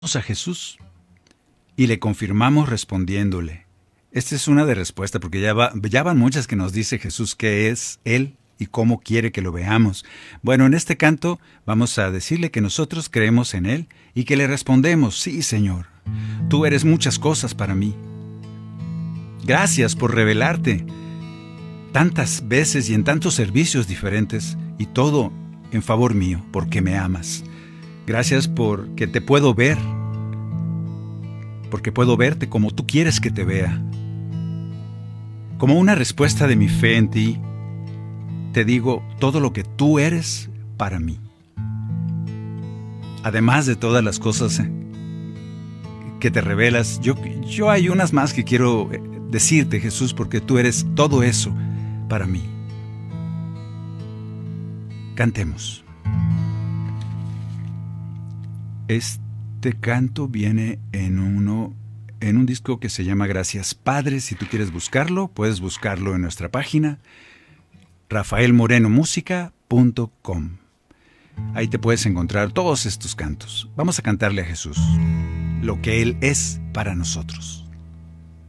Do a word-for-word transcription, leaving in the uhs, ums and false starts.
a Jesús y le confirmamos respondiéndole. Esta es una de respuestas, porque ya, va, ya van muchas que nos dice Jesús qué es Él y cómo quiere que lo veamos. Bueno, en este canto vamos a decirle que nosotros creemos en Él y que le respondemos, sí, Señor, tú eres muchas cosas para mí. Gracias por revelarte tantas veces y en tantos servicios diferentes, y todo en favor mío, porque me amas. Gracias porque te puedo ver, porque puedo verte como tú quieres que te vea. Como una respuesta de mi fe en ti, te digo todo lo que tú eres para mí. Además de todas las cosas que te revelas, yo, yo hay unas más que quiero decirte, Jesús, porque tú eres todo eso para mí. Cantemos. Este canto viene en uno, en un disco que se llama Gracias Padre. Si tú quieres buscarlo, puedes buscarlo en nuestra página rafael moreno música punto com. Ahí te puedes encontrar todos estos cantos. Vamos a cantarle a Jesús lo que Él es para nosotros.